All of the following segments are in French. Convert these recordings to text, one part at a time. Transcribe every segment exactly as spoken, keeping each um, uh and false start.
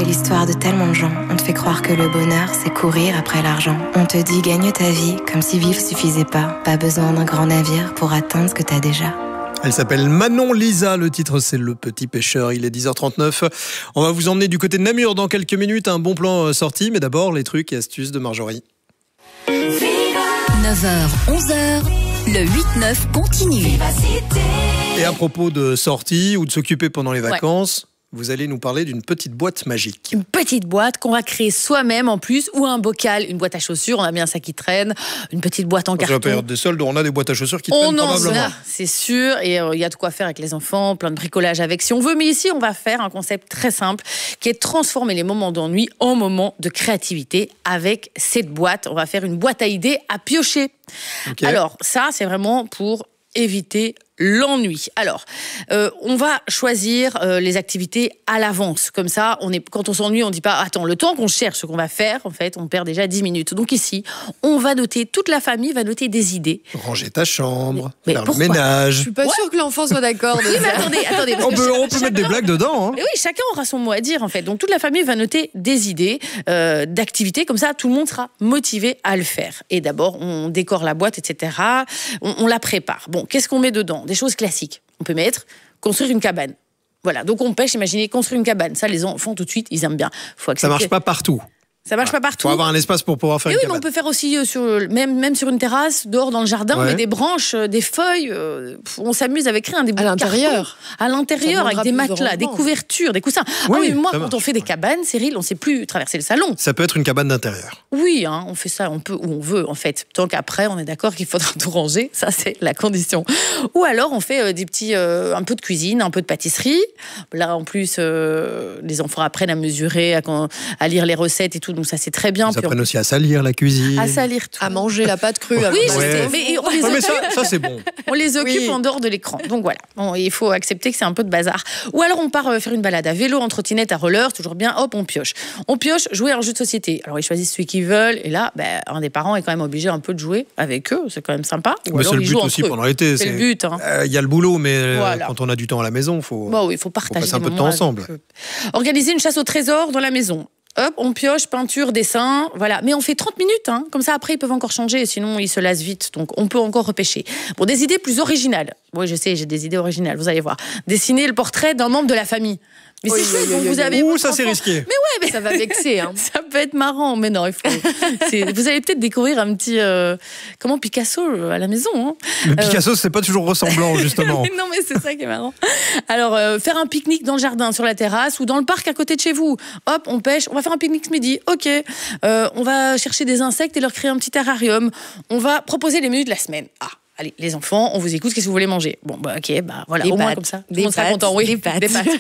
fait l'histoire de tellement de gens. On te fait croire que le bonheur, c'est courir après l'argent. On te dit gagne ta vie, comme si vivre suffisait pas. Pas besoin d'un grand navire pour atteindre ce que t'as déjà. Elle s'appelle Manon Lisa, le titre c'est Le Petit Pêcheur, il est dix heures trente-neuf. On va vous emmener du côté de Namur dans quelques minutes, un bon plan sorti, mais d'abord les trucs et astuces de Marjorie. neuf heures, onze heures, le huit neuf continue. Et à propos de sortie ou de s'occuper pendant les vacances, ouais. Vous allez nous parler d'une petite boîte magique. Une petite boîte qu'on va créer soi-même en plus, ou un bocal, une boîte à chaussures, on a bien ça qui traîne, une petite boîte en carton. C'est la période des soldes, on a des boîtes à chaussures qui on traînent probablement. On en a, c'est sûr, et il euh, y a de quoi faire avec les enfants, plein de bricolage avec si on veut. Mais ici, on va faire un concept très simple, qui est de transformer les moments d'ennui en moments de créativité avec cette boîte. On va faire une boîte à idées à piocher. Okay. Alors ça, c'est vraiment pour éviter l'ennui. Alors, euh, on va choisir euh, les activités à l'avance. Comme ça, on est, quand on s'ennuie, on ne dit pas « Attends, le temps qu'on cherche ce qu'on va faire, en fait, on perd déjà dix minutes. » Donc ici, on va noter, toute la famille va noter des idées. Ranger ta chambre, mais, faire mais le ménage. Je suis pas ouais. sûre que l'enfant soit d'accord. Oui, mais attendez, attendez. On peut, on peut mettre des blagues dedans. Hein. Oui, chacun aura son mot à dire, en fait. Donc toute la famille va noter des idées euh, d'activités. Comme ça, tout le monde sera motivé à le faire. Et d'abord, on décore la boîte, et cetera. On, on la prépare. Bon, qu'est-ce qu'on met dedans? Des choses classiques. On peut mettre construire une cabane. Voilà, donc on pêche, imaginez construire une cabane. Ça, les enfants, tout de suite, ils aiment bien. Faut accepter. Ça marche pas partout. Ça marche ouais. pas partout. Il faut avoir un espace pour pouvoir faire et une oui, cabane. Mais on peut faire aussi euh, sur, même, même sur une terrasse, dehors dans le jardin, ouais. on met des branches, euh, des feuilles. Euh, on s'amuse avec rien, des bouts à l'intérieur. À l'intérieur, avec des matelas, des couvertures, des coussins. Oui, ah oui, moi, quand marche. on fait des cabanes, Cyril, on sait plus traverser le salon. Ça peut être une cabane d'intérieur. Oui, hein, on fait ça, on peut où on veut, en fait. Tant qu'après, on est d'accord qu'il faudra tout ranger. Ça, c'est la condition. Ou alors, on fait euh, des petits, euh, un peu de cuisine, un peu de pâtisserie. Là, en plus, euh, les enfants apprennent à mesurer, à, à lire les recettes et tout. Donc ça, c'est très bien. Ils apprennent on... aussi à salir la cuisine. À salir tout. À manger la pâte crue. Oui, ouais. ouais. mais, on les ouais, mais ça, ça, c'est bon. On les occupe oui. en dehors de l'écran. Donc voilà, bon, il faut accepter que c'est un peu de bazar. Ou alors on part euh, faire une balade à vélo, en trottinette, à roller, toujours bien, hop, on pioche. On pioche, jouer à un jeu de société. Alors ils choisissent celui qu'ils veulent, et là, ben, un des parents est quand même obligé un peu de jouer avec eux, c'est quand même sympa. Ou mais alors c'est le ils but jouent aussi entre pendant l'été. C'est, c'est le but. Il hein. euh, y a le boulot, mais voilà. quand on a du temps à la maison, il faut, bon, oui, faut partager faut passer un peu de temps ensemble. Organiser une chasse au trésor dans la maison. Hop, on pioche, peinture, dessin, voilà. Mais on fait trente minutes, hein. Comme ça, après, ils peuvent encore changer, sinon ils se lassent vite. Donc, on peut encore repêcher. Bon, des idées plus originales. Oui, je sais, j'ai des idées originales, vous allez voir. Dessiner le portrait d'un membre de la famille. Mais oui, c'est chouette, oui, vous avez... Ouh, ça, c'est risqué. Mais ouais, mais ça va vexer, hein. Ça peut être marrant, mais non, il faut... Vous allez peut-être découvrir un petit... Euh... Comment Picasso à la maison, hein. Le Picasso, euh... c'est pas toujours ressemblant, justement. Non, mais c'est ça qui est marrant. Alors, euh, faire un pique-nique dans le jardin, sur la terrasse, ou dans le parc à côté de chez vous. Hop, on pêche, on va faire un pique-nique ce midi. Ok, euh, on va chercher des insectes et leur créer un petit terrarium. On va proposer les menus de la semaine. Ah, allez, les enfants, on vous écoute, qu'est-ce que vous voulez manger? Bon, bah ok, bah voilà, des au pâtes, moins comme ça. Tout le monde sera content, oui. Des pâtes. Des pâtes.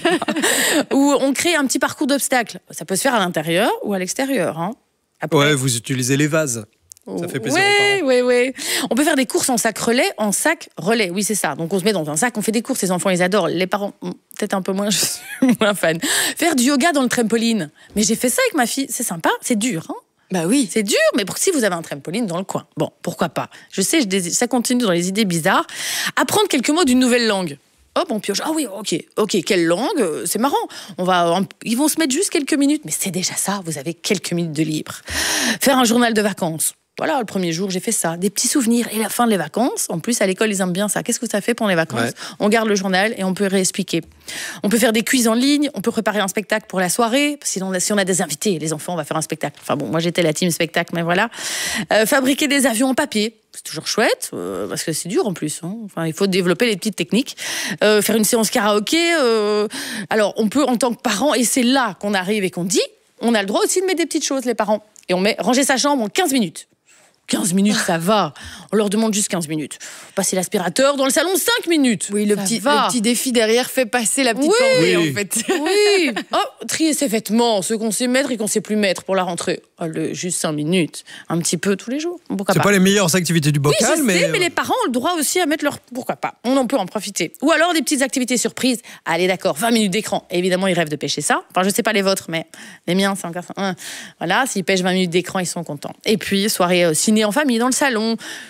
Ou on crée un petit parcours d'obstacles. Ça peut se faire à l'intérieur ou à l'extérieur. Hein. Après, ouais, vous utilisez les vases. Ça fait plaisir oui, aux parents. Oui, oui. On peut faire des courses en sac relais, en sac relais. Oui, c'est ça. Donc on se met dans un sac, on fait des courses. Les enfants, ils adorent. Les parents, peut-être un peu moins, je suis moins fan. Faire du yoga dans le trampoline. Mais j'ai fait ça avec ma fille. C'est sympa, c'est dur, hein. Bah oui. C'est dur, mais pour, si vous avez un trampoline dans le coin, bon, pourquoi pas. Je sais, je, ça continue dans les idées bizarres. Apprendre quelques mots d'une nouvelle langue. Hop, on pioche. Ah oui, ok, ok, quelle langue? C'est marrant. On va, ils vont se mettre juste quelques minutes, mais c'est déjà ça, vous avez quelques minutes de libre. Faire un journal de vacances. Voilà, le premier jour, j'ai fait ça. Des petits souvenirs. Et la fin des vacances, en plus, à l'école, ils aiment bien ça. Qu'est-ce que ça fait pendant les vacances? Ouais. On garde le journal et on peut réexpliquer. On peut faire des quiz en ligne, on peut préparer un spectacle pour la soirée. Sinon, si on a des invités, les enfants, on va faire un spectacle. Enfin bon, moi, j'étais la team spectacle, mais voilà. Euh, fabriquer des avions en papier. C'est toujours chouette, euh, parce que c'est dur en plus. Hein. Enfin, il faut développer les petites techniques. Euh, faire une séance karaoké. Euh... Alors, on peut, en tant que parent, et c'est là qu'on arrive et qu'on dit, on a le droit aussi de mettre des petites choses, les parents. Et on met ranger sa chambre en quinze minutes. quinze minutes, ça va. On leur demande juste quinze minutes. Passer l'aspirateur dans le salon, cinq minutes. Oui, le, petit, le petit défi derrière fait passer la petite oui, corvée, oui. en fait. Oui. Oh, trier ses vêtements, ceux qu'on sait mettre et qu'on sait plus mettre pour la rentrée. Oh, le, juste cinq minutes. Un petit peu tous les jours. Pourquoi C'est pas, pas les meilleures activités du bocal, oui, je mais... sais, mais les parents ont le droit aussi à mettre leur... Pourquoi pas? On en peut en profiter. Ou alors des petites activités surprises. Allez, d'accord, vingt minutes d'écran. Évidemment, ils rêvent de pêcher ça. Enfin, je sais pas les vôtres, mais les miens, c'est encore ça. Voilà, s'ils pêchent vingt minutes d'écran, ils sont contents. Et puis, soirée euh, ciné en famille, dans le salon.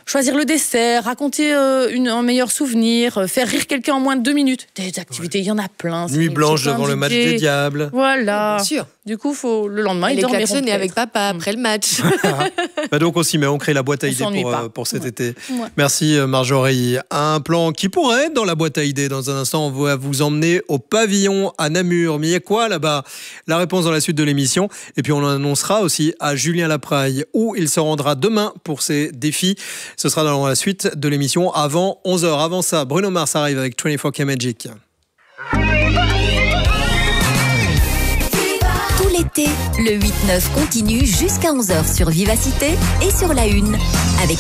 choisir le dessert, raconter euh, une, un meilleur souvenir, euh, faire rire quelqu'un en moins de deux minutes. Des activités, il y en a plein. Nuit blanche devant le match des Diables. Voilà. Bien sûr. Du coup, faut, le lendemain, Elle ils est dormiront klaxonnée peut-être. avec papa après le match. Bah donc on s'y met, on crée la boîte à On idées s'ennuie pour, pas. euh, pour cet Ouais. été. Ouais. Merci euh, Marjorie. Un plan qui pourrait être dans la boîte à idées. Dans un instant, on va vous emmener au pavillon à Namur. Mais il y a quoi là-bas? La réponse dans la suite de l'émission. Et puis on annoncera aussi à Julien Lapraille où il se rendra demain pour ses défis. Ce sera dans la suite de l'émission avant onze heures. Avant ça, Bruno Mars arrive avec vingt-quatre K Magic. Tout l'été, le huit neuf continue jusqu'à onze heures sur Vivacité et sur la Une. Avec